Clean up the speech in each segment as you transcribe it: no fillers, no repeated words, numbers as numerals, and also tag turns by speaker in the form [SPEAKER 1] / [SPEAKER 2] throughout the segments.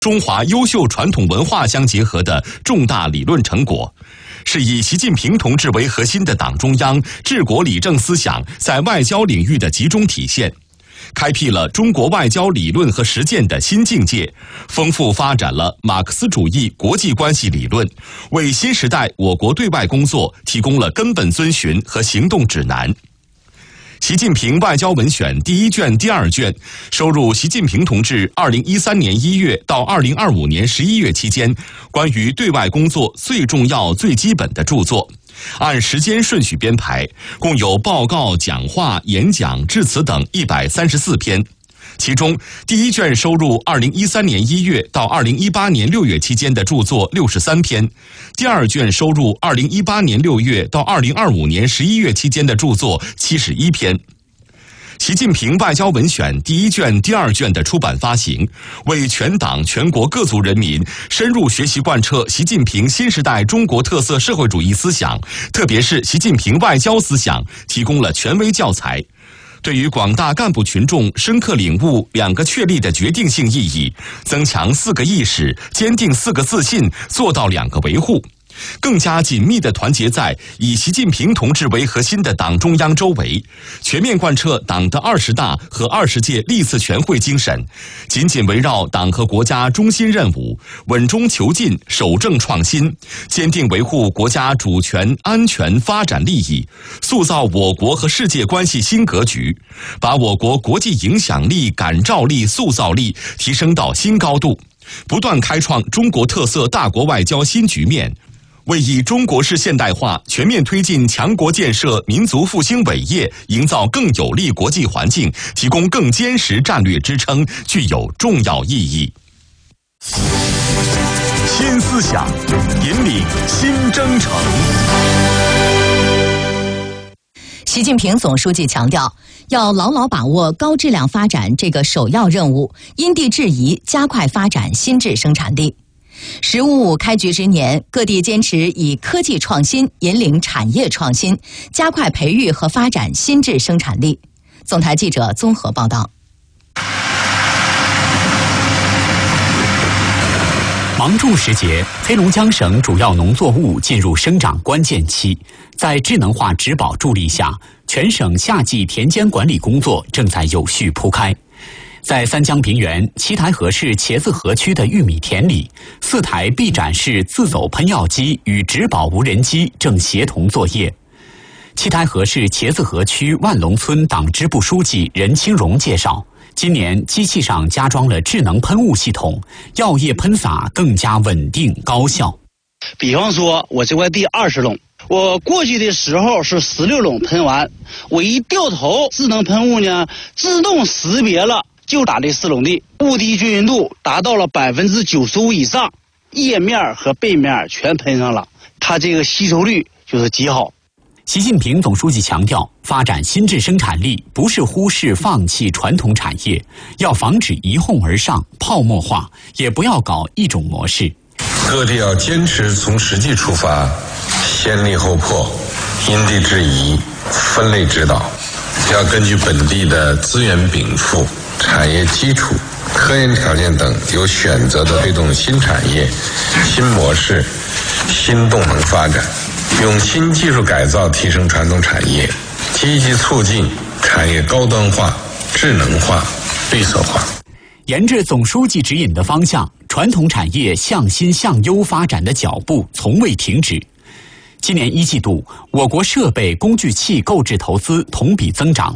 [SPEAKER 1] 中华优秀传统文化相结合的重大理论成果，是以习近平同志为核心的党中央治国理政思想在外交领域的集中体现，开辟了中国外交理论和实践的新境界，丰富发展了马克思主义国际关系理论，为新时代我国对外工作提供了根本遵循和行动指南。习近平外交文选第一卷、第二卷收录习近平同志2013年1月到2025年11月期间关于对外工作最重要、最基本的著作，按时间顺序编排，共有报告、讲话、演讲、致辞等134篇。其中，第一卷收录2013年1月到2018年6月期间的著作63篇，第二卷收录2018年6月到2025年11月期间的著作71篇。习近平外交文选第一卷、第二卷的出版发行，为全党全国各族人民深入学习贯彻习近平新时代中国特色社会主义思想，特别是习近平外交思想，提供了权威教材。对于广大干部群众深刻领悟2个确立的决定性意义，增强4个意识，坚定4个自信，做到2个维护，更加紧密地团结在以习近平同志为核心的党中央周围，全面贯彻党的20大和20届历次全会精神，紧紧围绕党和国家中心任务，稳中求进，守正创新，坚定维护国家主权、安全、发展利益，塑造我国和世界关系新格局，把我国国际影响力、感召力、塑造力提升到新高度，不断开创中国特色大国外交新局面，为以中国式现代化全面推进强国建设、民族复兴伟业营造更有利国际环境，提供更坚实战略支撑，具有重要意义。新思想引领新征程。
[SPEAKER 2] 习近平总书记强调，要牢牢把握高质量发展这个首要任务，因地制宜加快发展新质生产力。“15+5”开局之年，各地坚持以科技创新引领产业创新，加快培育和发展新质生产力。总台记者综合报道。
[SPEAKER 3] 芒种时节，黑龙江省主要农作物进入生长关键期。在智能化植保助力下，全省夏季田间管理工作正在有序铺开。在三江平原七台河市茄子河区的玉米田里，4台 B 展式自走喷药机与植保无人机正协同作业。七台河市茄子河区万隆村党支部书记任清荣介绍，今年机器上加装了智能喷雾系统，药液喷洒更加稳定高效。
[SPEAKER 4] 比方说，我这块地20垄，我过去的时候是16垄喷完，我一掉头，智能喷雾呢自动识别了，就打这4垄地，雾滴均匀度达到了95%以上，叶面和背面全喷上了，它这个吸收率就是极好。
[SPEAKER 3] 习近平总书记强调，发展新质生产力不是忽视放弃传统产业，要防止一哄而上、泡沫化，也不要搞一种模式。
[SPEAKER 5] 各地要坚持从实际出发，先立后破，因地制宜，分类指导，要根据本地的资源禀赋、产业基础、科研条件等有选择的推动新产业、新模式、新动能发展，用新技术改造提升传统产业，积极促进产业高端化、智能化、绿色化。
[SPEAKER 3] 沿着总书记指引的方向，传统产业向新向优发展的脚步从未停止。今年1季度，我国设备工具器购置投资同比增长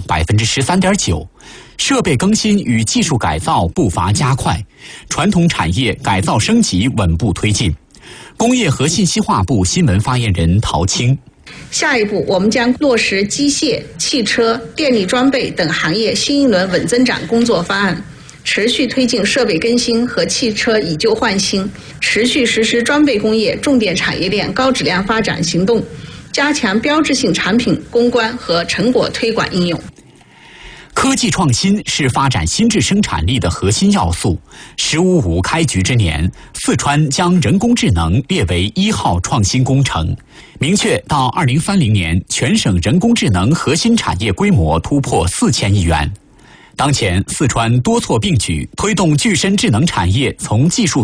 [SPEAKER 3] 13.9%，设备更新与技术改造步伐加快，传统产业改造升级稳步推进。工业和信息化部新闻发言人陶青：
[SPEAKER 6] 下一步，我们将落实机械、汽车、电力装备等行业新一轮稳增长工作方案，持续推进设备更新和汽车以旧换新，持续实施装备工业重点产业链高质量发展行动，加强标志性产品攻关和成果推广应用。
[SPEAKER 3] 科技创新是发展新质生产力的核心要素。“15+5”开局之年，四川将人工智能列为1号创新工程，明确到2030年，全省人工智能核心产业规模突破4000亿元。 当前，四川多措并举，推动具身智能产业从技术